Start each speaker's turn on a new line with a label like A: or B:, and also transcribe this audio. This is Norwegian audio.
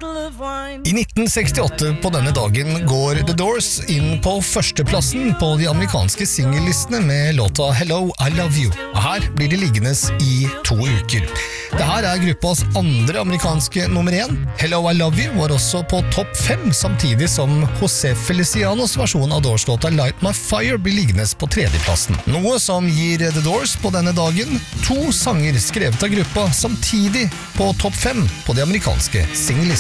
A: I 1968 på denne dagen går The Doors inn på førsteplassen på de amerikanske singellistene med låta Hello, I Love You. Og her blir de liggende i 2 uker. Dette gruppas andre amerikanske nummer 1. Hello, I Love You var også på topp 5, samtidig som José Felicianos versjon av Doors-låta Light My Fire blir liggende på 3. plassen. Noe som gir The Doors på denne dagen 2 sanger skrevet av gruppa samtidig på topp 5 på de amerikanske singellistene.